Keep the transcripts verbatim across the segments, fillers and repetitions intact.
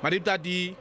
Maripta di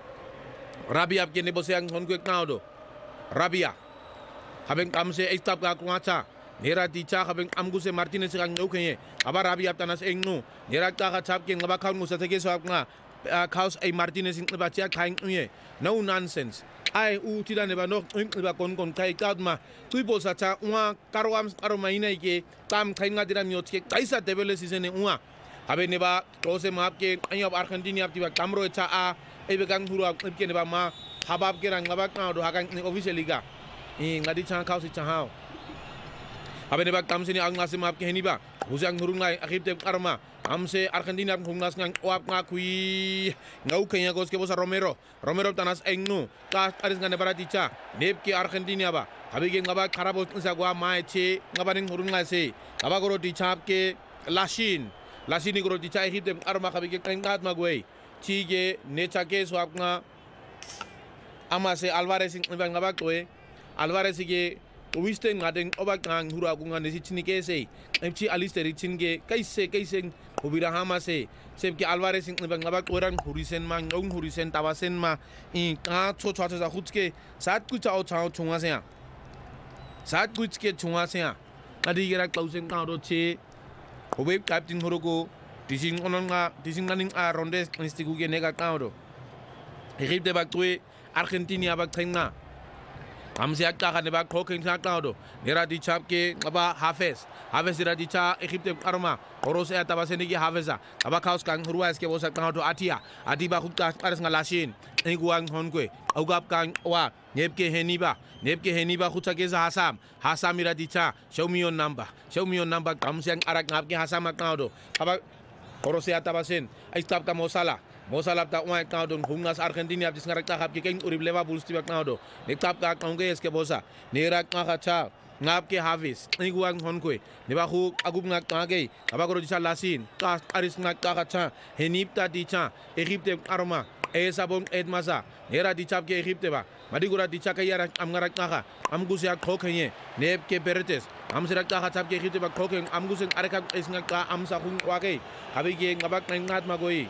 Rabia kene bose ang honko knaudo Rabia habeng kamse istap ka kungacha nera dicha habeng amguse Martinez kang nokenye aba Rabia tanas engno nera ka ka chap ke ngaba kaun musa tege so nga kaus ay Martinez ing ba tia kain nye no nonsense ai u tida ne ba no ba kon kon kai kadma tuibo sa cha wa karwam aroma ina ke tam kain nga dira miot ke kaisa debele season wa habe ne ba close map ke anyab Argentina tiba kamro cha a e be gang huru ke ne ba ma habab ke rang ngaba ka do hakan official liga i ngadi cha kaus cha hao habe ne ba kam sini ang ngasi map ke heni ba husang huru ngai akhir te karma amse Argentina hungnas ngang oap ngakui ngau kenya gos ke bosa Romero Romero tanas engnu ka aris ngane baraticha nep ke Argentina ba habi ke ngaba karabo sa gwa mai che ngaba ning hurun ngase ngaba goro di chap ke Lashin Lashin goro di chai hite arma habi ke kangat magwei chige necha ke swap nga amase Alvarez ngaba ngaba koe Alvarez ke Wiste ngadeng obak ngang huru agungan nesi chini kese mc alisteri chinge kaise kaise hubira hamase sebke Alvarez ing bang ngabak orang hurisen mang ngong hurisen tawasen ma i ka cho cho cho khutske sat ku chao chao chunga se sat ku ke chunga se adi gira klausen ka ro che hobe captain horogo dising ononga dising naning a rondes instigu ge nega ka ro equipe de baktue Argentina bak thenga amse akka kan ba koking sa tawdo nera di chap ke aba Hafez Hafez dira di cha Egypte arma oros eta baseni ki Hafeza aba kaus kan ruas ke bosak tawdo atia adi ba khukta pares ngalashin iguang honkwe augap kan wa nepke heniba nepke heniba khutsa ke Hasam Hasam ira di cha show me your number show me your number amse ang arak ngap ke Hasam tawdo aba oros eta basen ai stap ka Mosala Mosala ta uang kau don hungas Argentina abis ngarak tak ke kain urip leva bulus tiba kau do nekap ka kau ke eske bosa nerak ngaka cha ngap ke Hafiz iguang honkwe neba hu agub ngak kage abagoro disa Lasin ka aris ngak ka cha henipta dicha Egypte aroma esa bon edmasa nera dichap ke Egypte ba madigura dicha ka yara am ngarak ngaka am gusia khokhenye neb ke Beretes am serak ka chap ke Egypte ba khokhen am guseng arekak es ngak ka am sa hung wage habi ke ngabak ngat magoi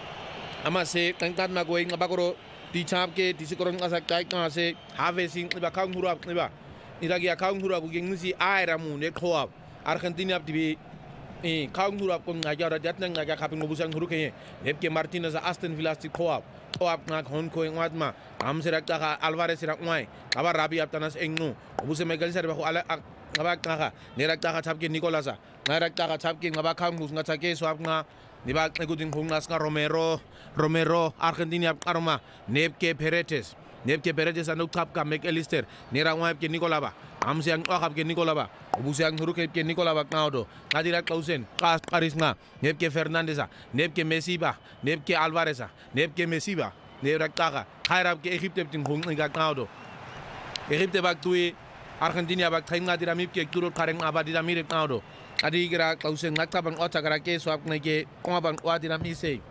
ama se kangkat magoi ngabagoro di chap ke di sikoron ngasak kai ka se Havezing ba kaung hurap ba iragi kaung hurap geng si aira mu ne khoap Argentina di e kaung hurap kon ngajara jatna ngaja kaping ngobusang huru ke nepke Martinez Aston Villa ti khoap khoap ngak hon ko ngwatma am serak ka Alvarez rak mai aba Rabia tanas engnu obuse megal sar ba ko ala ngaba ka nerak ka chap ke Nicolasa nerak ka chap ke ngaba kaung mus ngacha ke swap nga Niba ikutin hungas nga Romero Romero Argentina arma nepke Paredes nepke Paredes anuk tap ka McAllister nera ngap ke Nicolaba am siang akap ke Nicolaba obuse ang huru ke Nicolaba kaudo ngadira Clausen kas karisma nepke Fernandez nepke Messi ba nepke Alvarez nepke Messi ba nera kaka khairab ke Egypte tin hung nga kaudo Egypte bak tui Argentina bak thaim ngadira mip ke turut kareng abadira mire kaudo adi gira Clausen ngakta bang ocha gara ke swap nge koma bang wadira mise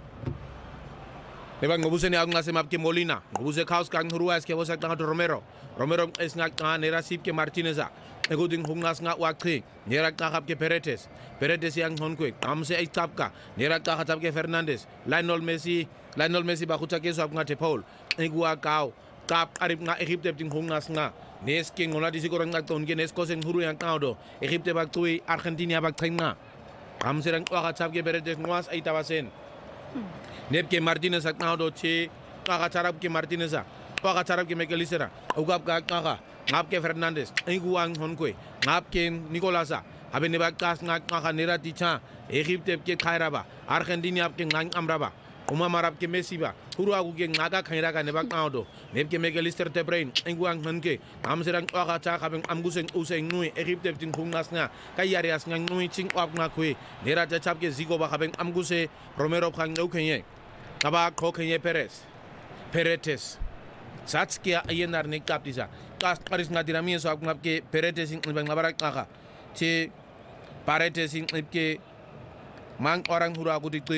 Nebang ngobuse ni ang ngase map ke Molina ngobuse kaus kang huruas ke bosak tang Romero Romero es ngak ka nera sip ke Martinez eguding hungas ngak wakti nera kakap ke Paredes Paredes yang honkwe amse ai tapka nera kakap ke Fernandez Lionel Messi Lionel Messi ba khucha ke swap ngate Paul egua kau kap arip nga Egypte ting hungas nga nes ke ngola di sigurang ngak ton ke nes kosen huru yang kau do Egypte bak tui Argentina bak thaima am serang waka chap ke Paredes ngwas ai tabasen nep ke Martinez ak kau do che kaka charap ke Martinez waka charap ke McAllister ugap ka kaka ngap ke Fernandez iguang honkwe ngap ke Nicolasa habe ne bak kas ngak kaka nera ticha Egypte ke khairaba Argentina ke ngang amraba Uma marap ke Messi ba huru agu ke ngaga khaira ka ne bak audo nep ke McAllister te brain iguang hanke am serang waka cha kabeng am guseng useng nui Egypte tin khungas nga kayari as ngang nui ching op nga khwe nera cha chap ke Zico ba kabeng am guse Romero khang no khenye kaba kho khenye Perez Paredes Satskia ayenar ne kaptisa kas paris ngadira mi so ngap ke Paredes ing bang ngabarak kaka che Paredes ing ke mang orang huru agu di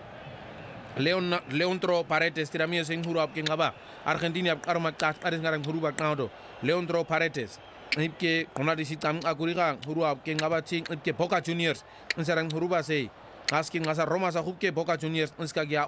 Leon Leandro Paredes tiramia sing huru ap ke ngaba Argentina arma kas paris ngarang huru bak naudo Leandro Paredes ipke kona di sitam aguriga huru ap ke ngaba ching ipke Boca Juniors sarang huru ba sei kas ke ngasa Roma sa hubke Boca Juniors nska